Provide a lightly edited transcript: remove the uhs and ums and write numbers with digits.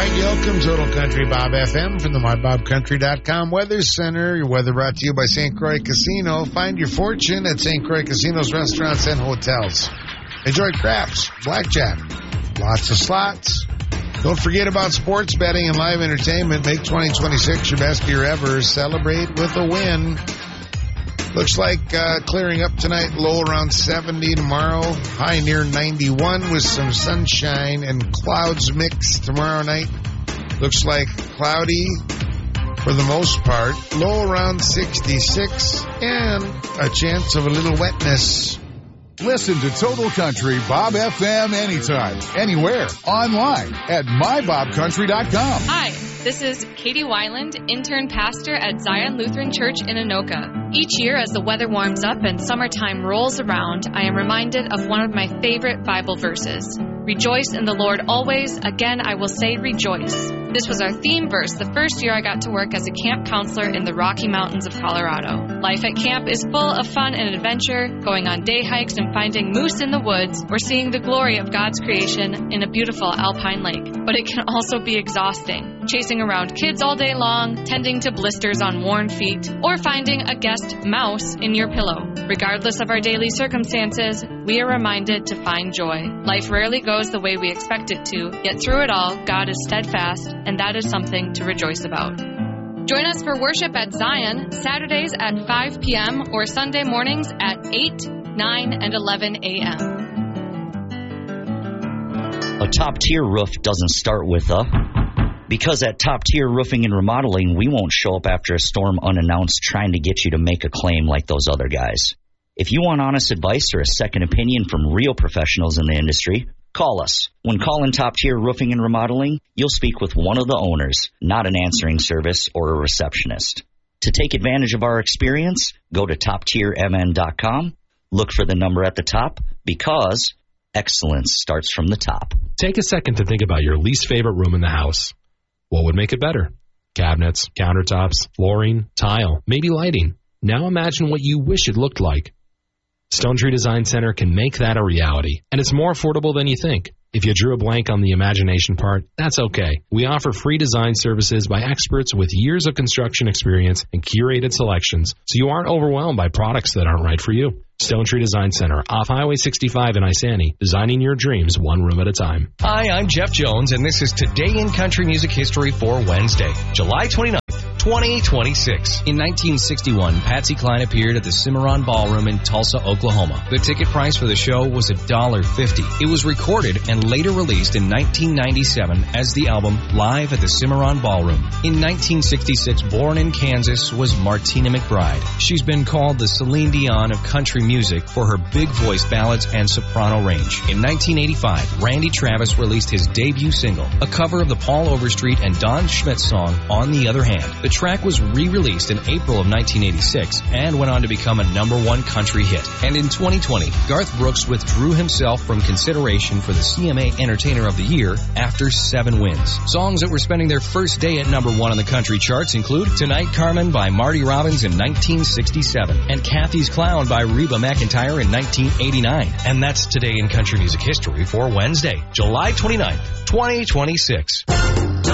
Greg Yoakum, Total Country Bob FM from the MyBobCountry.com Weather Center. Your weather brought to you by St. Croix Casino. Find your fortune at St. Croix Casino's restaurants and hotels. Enjoy craps, blackjack, lots of slots. Don't forget about sports betting and live entertainment. Make 2026 your best year ever. Celebrate with a win. Looks like clearing up tonight, low around 70 tomorrow, high near 91 with some sunshine and clouds mixed tomorrow night. Looks like cloudy for the most part, low around 66 and a chance of a little wetness. Listen to Total Country Bob FM anytime, anywhere, online at mybobcountry.com. Hi, this is Katie Weiland, intern pastor at Zion Lutheran Church in Anoka. Each year as the weather warms up and summertime rolls around, I am reminded of one of my favorite Bible verses. Rejoice in the Lord always. Again, I will say rejoice. This was our theme verse the first year I got to work as a camp counselor in the Rocky Mountains of Colorado. Life at camp is full of fun and adventure, going on day hikes and finding moose in the woods, or seeing the glory of God's creation in a beautiful alpine lake. But it can also be exhausting, chasing around kids all day long, tending to blisters on worn feet, or finding a guest mouse in your pillow. Regardless of our daily circumstances, we are reminded to find joy. Life rarely goes the way we expect it to, yet through it all, God is steadfast, and that is something to rejoice about. Join us for worship at Zion, Saturdays at 5 p.m. or Sunday mornings at 8, 9, and 11 a.m. A top-tier roof doesn't start with a... Because at Top Tier Roofing and Remodeling, we won't show up after a storm unannounced trying to get you to make a claim like those other guys. If you want honest advice or a second opinion from real professionals in the industry, call us. When calling Top Tier Roofing and Remodeling, you'll speak with one of the owners, not an answering service or a receptionist. To take advantage of our experience, go to TopTierMN.com, look for the number at the top, because excellence starts from the top. Take a second to think about your least favorite room in the house. What would make it better? Cabinets, countertops, flooring, tile, maybe lighting. Now imagine what you wish it looked like. Stone Tree Design Center can make that a reality, and it's more affordable than you think. If you drew a blank on the imagination part, that's okay. We offer free design services by experts with years of construction experience and curated selections, so you aren't overwhelmed by products that aren't right for you. Stone Tree Design Center, off Highway 65 in Isani, designing your dreams one room at a time. Hi, I'm Jeff Jones, and this is Today in Country Music History for Wednesday, July 29th. 2026. In 1961, Patsy Cline appeared at the Cimarron Ballroom in Tulsa, Oklahoma. The ticket price for the show was $1.50. It was recorded and later released in 1997 as the album Live at the Cimarron Ballroom. In 1966, born in Kansas, was Martina McBride. She's been called the Celine Dion of country music for her big voice ballads and soprano range. In 1985, Randy Travis released his debut single, a cover of the Paul Overstreet and Don Schmidt song, On the Other Hand. The track was re-released in April of 1986 and went on to become a #1 country hit. And in 2020, Garth Brooks withdrew himself from consideration for the CMA Entertainer of the Year after 7 wins. Songs that were spending their first day at #1 on the country charts include Tonight Carmen by Marty Robbins in 1967 and Kathy's Clown by Reba McEntire in 1989. And that's Today in Country Music History for Wednesday, July 29th, 2026.